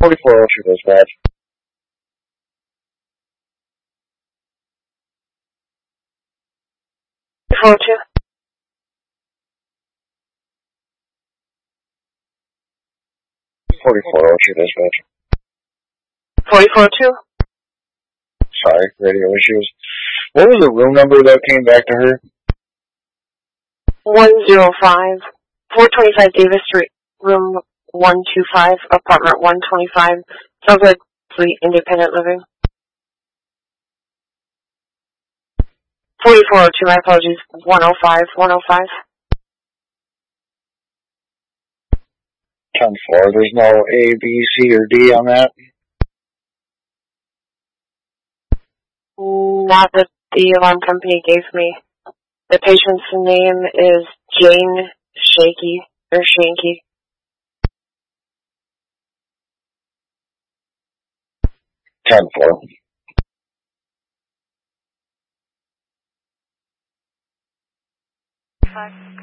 4402 dispatch. Four two. 4402 dispatch. 4402. Sorry, radio issues. What was the room number that came back to her? 105. 425 Davis Street, room 125, apartment 125. Southwood Suite, independent living. 4402, my apologies. 105, 105. 10-4. There's no A, B, C, or D on that? Not that the alarm company gave me. The patient's name is Jane Shanky. 10-4. Five.